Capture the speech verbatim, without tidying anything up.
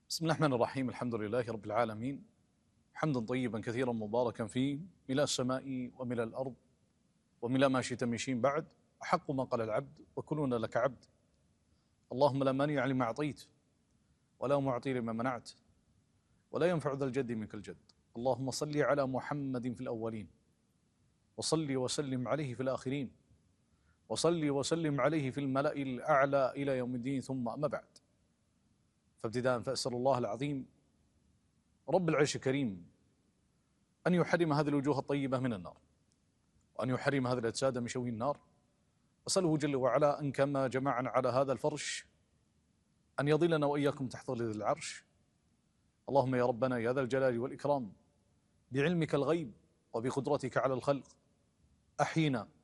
بسم الله الرحمن الرحيم. الحمد لله رب العالمين، حمدا طيبا كثيرا مباركا فيه، ملء السماء وملء الأرض وملء ما شئت من شيء بعد. أحق ما قال العبد وكلنا لك عبد. اللهم لا مانع لما أعطيت ولا معطي لما منعت ولا ينفع ذا الجد منك الجد. اللهم صل على محمد في الأولين، وصل وسلم عليه في الآخرين، وصل وسلم عليه في الملأ الأعلى إلى يوم الدين. ثم أما بعد، فابتداء فأسأل الله العظيم رب العرش الكريم أن يحرم هذه الوجوه الطيبة من النار، وأن يحرم هذه الأجساد من شوي النار. أسأله جل وعلا أن كما جمعنا على هذا الفرش أن يظلنا وإياكم تحت ظل العرش. اللهم يا ربنا يا ذا الجلال والإكرام، بعلمك الغيب وبقدرتك على الخلق، أحينا